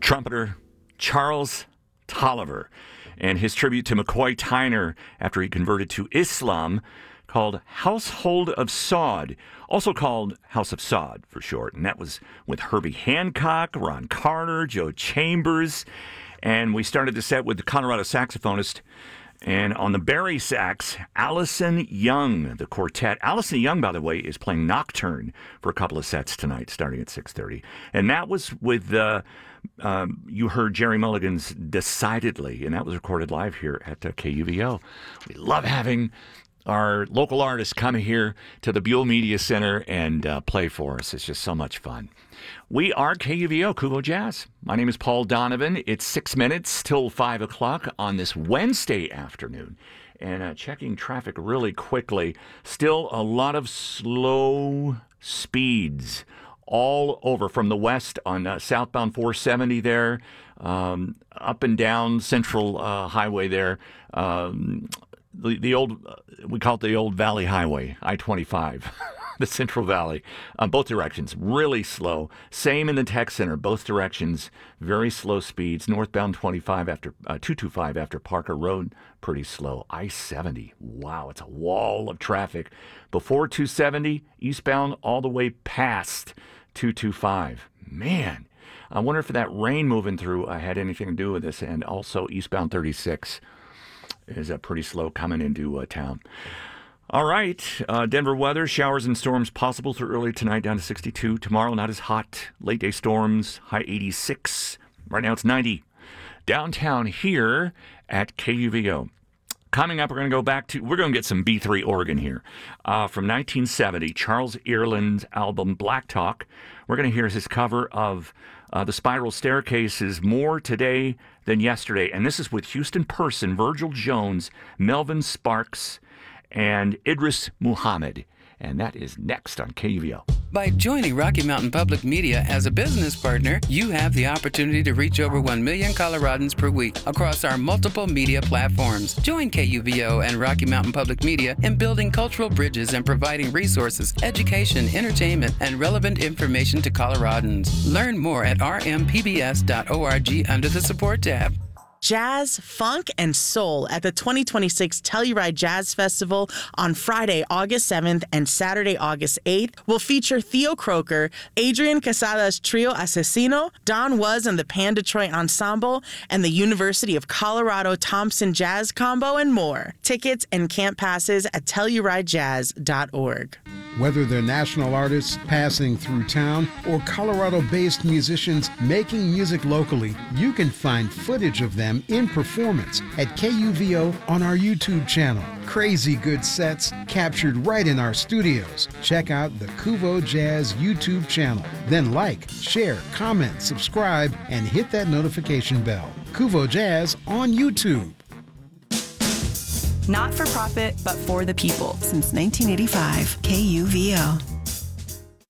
trumpeter Charles Tolliver and his tribute to McCoy Tyner after he converted to Islam, called Household of Sod, also called House of Sod for short. And that was with Herbie Hancock, Ron Carter, Joe Chambers. And we started the set with the Colorado saxophonist. And on the Barry sax, Allison Young, the quartet. Allison Young, by the way, is playing Nocturne for a couple of sets tonight, starting at 6:30. And that was with, you heard Jerry Mulligan's Decidedly, and that was recorded live here at KUVO. We love having our local artists come here to the Buell Media Center and play for us. It's just so much fun. We are KUVO, Kuvo Jazz. My name is Paul Donovan. It's 6 minutes till 5 o'clock on this Wednesday afternoon. And checking traffic really quickly, still a lot of slow speeds all over from the west on southbound 470 there, up and down Central Highway there. The old, we call it the old Valley Highway, I-25, the Central Valley, both directions, really slow. Same in the Tech Center, both directions, very slow speeds. Northbound 225 after Parker Road, pretty slow. I-70, wow, it's a wall of traffic. Before 270, eastbound all the way past 225. Man, I wonder if that rain moving through had anything to do with this. And also eastbound 36. Is pretty slow coming into town. All right, Denver weather, showers and storms possible through early tonight down to 62. Tomorrow, not as hot. Late day storms, high 86. Right now it's 90. Downtown here at KUVO. Coming up, we're going to get some B3 organ here. From 1970, Charles Earland's album Black Talk. We're going to hear his cover of The Spiral Staircase's More Today Than Yesterday. And this is with Houston Person, Virgil Jones, Melvin Sparks, and Idris Muhammad. And that is next on KUVO. By joining Rocky Mountain Public Media as a business partner, you have the opportunity to reach over 1 million Coloradans per week across our multiple media platforms. Join KUVO and Rocky Mountain Public Media in building cultural bridges and providing resources, education, entertainment, and relevant information to Coloradans. Learn more at rmpbs.org under the Support tab. Jazz, funk, and soul at the 2026 Telluride Jazz Festival on Friday, August 7th and Saturday, August 8th will feature Theo Croker, Adrian Casada's Trio Asesino, Don Was and the Pan Detroit Ensemble, and the University of Colorado Thompson Jazz Combo, and more. Tickets and camp passes at TellurideJazz.org. Whether they're national artists passing through town or Colorado-based musicians making music locally, you can find footage of them in performance at KUVO on our YouTube channel. Crazy good sets captured right in our studios. Check out the Kuvo Jazz YouTube channel. Then like, share, comment, subscribe, and hit that notification bell. Kuvo Jazz on YouTube. Not for profit, but for the people. Since 1985, KUVO.